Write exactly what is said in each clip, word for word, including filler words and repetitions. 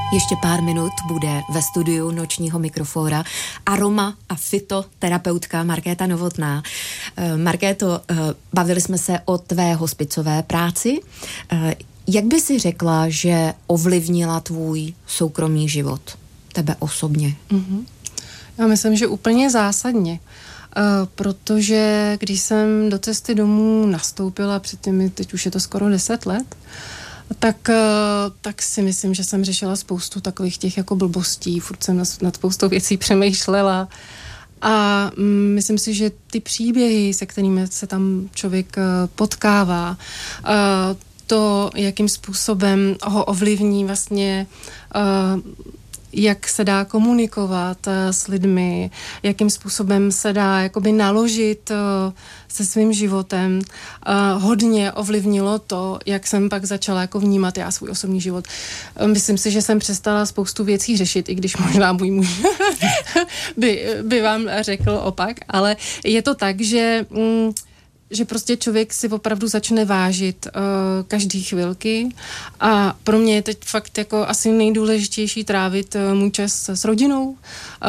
Ještě pár minut bude ve studiu Nočního mikrofóra aroma a fytoterapeutka Markéta Novotná. Markéto, bavili jsme se o tvé hospicové práci. Jak by si řekla, že ovlivnila tvůj soukromý život? Tebe osobně? Mm-hmm. Já myslím, že úplně zásadně. Uh, protože když jsem do cesty domů nastoupila před těmi, teď už je to skoro deset let, tak, uh, tak si myslím, že jsem řešila spoustu takových těch jako blbostí, furt jsem nad spoustou věcí přemýšlela a um, myslím si, že ty příběhy, se kterými se tam člověk uh, potkává, uh, to, jakým způsobem ho ovlivní vlastně uh, jak se dá komunikovat uh, s lidmi, jakým způsobem se dá jakoby naložit uh, se svým životem. Uh, hodně ovlivnilo to, jak jsem pak začala jako vnímat já svůj osobní život. Uh, myslím si, že jsem přestala spoustu věcí řešit, i když možná můj muž by, by vám řekl opak, ale je to tak, že... Mm, že prostě člověk si opravdu začne vážit uh, každý chvilky a pro mě je teď fakt jako asi nejdůležitější trávit uh, můj čas s rodinou, uh,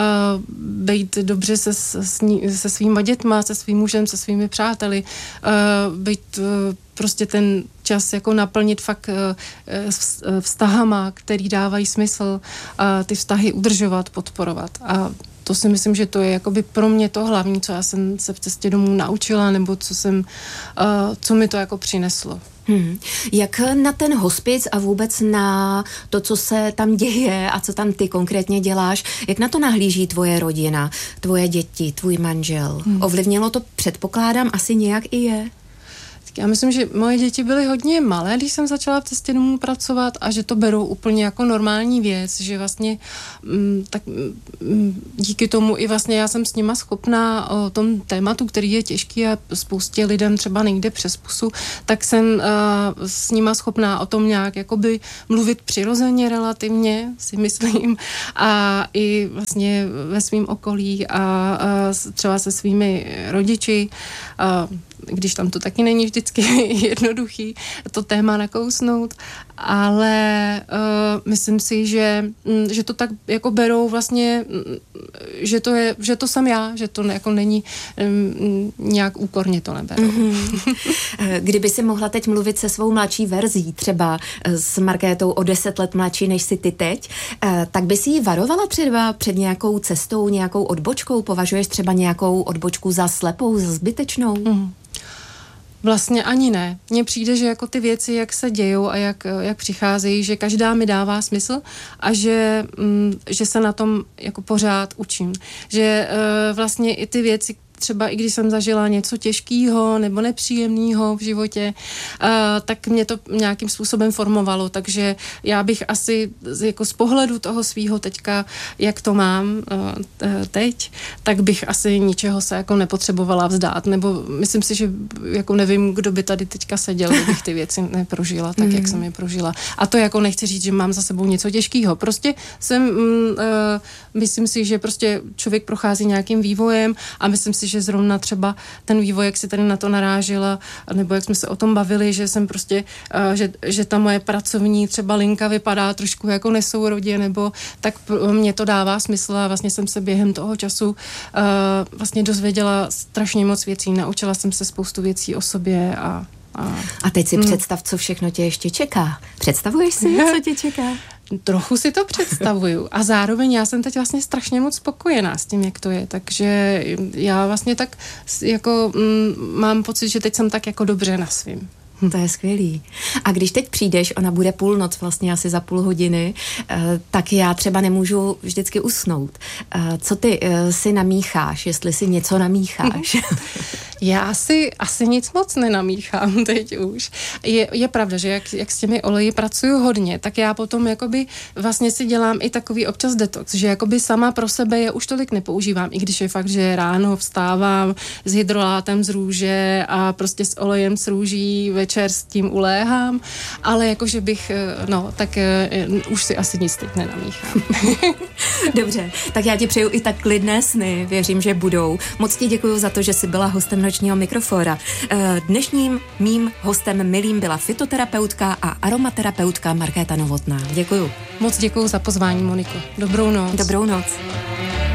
být dobře se, se svýma dětma, se svým mužem, se svými přáteli, uh, být uh, prostě ten čas jako naplnit fakt uh, vztahama, který dávají smysl, uh, ty vztahy udržovat, podporovat a to si myslím, že to je jakoby pro mě to hlavní, co já jsem se v cestě domů naučila, nebo co jsem, uh, co mi to jako přineslo. Hmm. Jak na ten hospic a vůbec na to, co se tam děje a co tam ty konkrétně děláš, jak na to nahlíží tvoje rodina, tvoje děti, tvůj manžel? Hmm. Ovlivnilo to, předpokládám, asi nějak i je? Já myslím, že moje děti byly hodně malé, když jsem začala v cestě domů pracovat a že to berou úplně jako normální věc, že vlastně m, tak m, díky tomu i vlastně já jsem s nima schopná o tom tématu, který je těžký a spoustě lidem třeba nejde přes pusu, tak jsem uh, s nima schopná o tom nějak jakoby mluvit přirozeně relativně, si myslím, a i vlastně ve svým okolí a, a třeba se svými rodiči, a, když tam to taky není vždycky jednoduchý to téma nakousnout, ale uh, myslím si, že, že to tak jako berou vlastně, že to je, že to jsem já, že to jako není um, nějak úkorně to neberou. Mm-hmm. Kdyby si mohla teď mluvit se svou mladší verzí, třeba s Markétou o deset let mladší, než jsi ty teď, tak by si ji varovala třeba před nějakou cestou, nějakou odbočkou? Považuješ třeba nějakou odbočku za slepou, za zbytečnou? Mm. Vlastně ani ne. Mně přijde, že jako ty věci, jak se dějou a jak, jak přicházejí, že každá mi dává smysl a že, mm, že se na tom jako pořád učím. Že uh, vlastně i ty věci, třeba i když jsem zažila něco těžkého nebo nepříjemného v životě, uh, tak mě to nějakým způsobem formovalo, takže já bych asi jako z pohledu toho svýho teďka, jak to mám uh, teď, tak bych asi ničeho se jako nepotřebovala vzdát, nebo myslím si, že jako nevím, kdo by tady teďka seděl, kdybych ty věci neprožila tak, mm. jak jsem je prožila. A to jako nechci říct, že mám za sebou něco těžkého. Prostě jsem, uh, myslím si, že prostě člověk prochází nějakým vývojem a myslím si, že zrovna třeba ten vývoj, jak si tady na to narážila, nebo jak jsme se o tom bavili, že jsem prostě, uh, že, že ta moje pracovní třeba linka vypadá trošku jako nesourodě, nebo tak mě to dává smysl a vlastně jsem se během toho času uh, vlastně dozvěděla strašně moc věcí, naučila jsem se spoustu věcí o sobě a A, a teď si hmm. představ, co všechno tě ještě čeká. Představuješ si, co tě čeká? Trochu si to představuju a zároveň já jsem teď vlastně strašně moc spokojená s tím, jak to je, takže já vlastně tak jako mm, mám pocit, že teď jsem tak jako dobře na svým. To je skvělý. A když teď přijdeš, ona bude půlnoc, vlastně asi za půl hodiny, tak já třeba nemůžu vždycky usnout. Co ty si namícháš, jestli si něco namícháš? Já si asi nic moc nenamíchám teď už. Je, je pravda, že jak, jak s těmi oleji pracuju hodně, tak já potom jakoby vlastně si dělám i takový občas detox, že jakoby sama pro sebe je už tolik nepoužívám, i když je fakt, že ráno vstávám s hydrolátem z růže a prostě s olejem z růží, večer s tím uléhám, ale jakože bych, no, tak uh, už si asi nic teď nenamíchám. Dobře, tak já ti přeju i tak klidné sny, věřím, že budou. Moc ti děkuju za to, že jsi byla hostem Nočního mikrofóra. Dnešním mým hostem milým byla fytoterapeutka a aromaterapeutka Markéta Novotná. Děkuju. Moc děkuju za pozvání, Moniko. Dobrou noc. Dobrou noc.